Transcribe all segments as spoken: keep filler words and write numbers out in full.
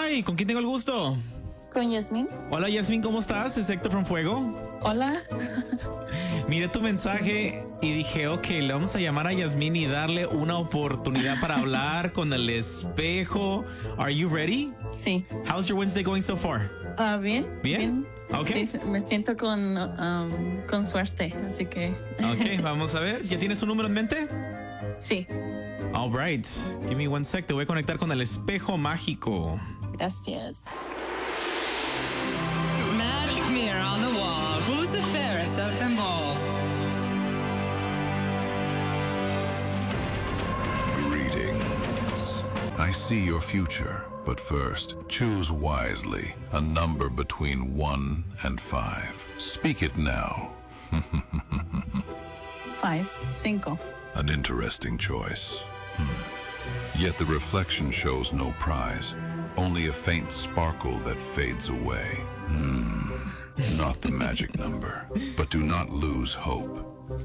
Hi, ¿con quién tengo el gusto? Con Yasmin. Hola Yasmin, ¿cómo estás? Es Héctor from Fuego. Hola. Miré tu mensaje y dije, ok, le vamos a llamar a Yasmin y darle una oportunidad para hablar con el espejo. Are you ready? Sí. How's your Wednesday going so far? Ah, bien. Bien. Okay. Sí, me siento con, um, con suerte, así que. Ok, vamos a ver. ¿Ya tienes un número en mente? Sí. All right. Give me one sec. Te voy a conectar con el espejo mágico. Gracias. Magic mirror on the wall. Who's the fairest of them all? Greetings. I see your future, but first, choose wisely. A number between one and five. Speak it now. Five. Cinco. An interesting choice. Hmm. Yet the reflection shows no prize, only a faint sparkle that fades away. Hmm. Not the magic number, but do not lose hope.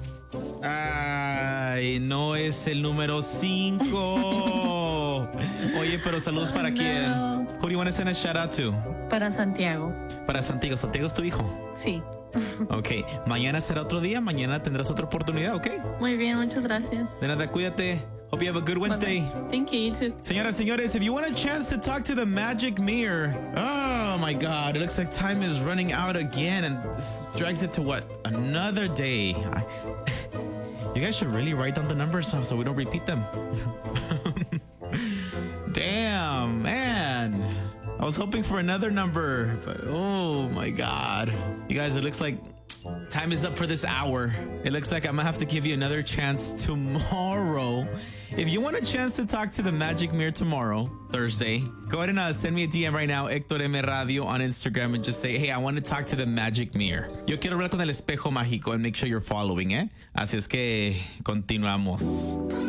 Ay, no es el número cinco. Oye, pero saludos para Oh, quién. no. Who do you want to send a shout out to? Para Santiago. Para Santiago. Santiago es tu hijo. Sí. Ok, mañana será otro día, mañana tendrás otra oportunidad, ok. Muy bien, muchas gracias. De nada, cuídate. Hope you have a good Wednesday. Bye-bye. Thank you, you too. Señoras, señores, if you want a chance to talk to the magic mirror, oh my God, it looks like time is running out again, and this drags it to what? Another day. I, you guys should really write down the numbers so, so we don't repeat them. Damn, man. I was hoping for another number, but oh my God. You guys, it looks like time is up for this hour. It looks like I'm gonna have to give you another chance tomorrow. If you want a chance to talk to the Magic Mirror tomorrow, Thursday, go ahead and uh, send me a D M right now, Héctor M. Radio on Instagram, and just say, hey, I want to talk to the Magic Mirror. Yo quiero hablar con el espejo mágico, and make sure you're following, eh? Así es que continuamos.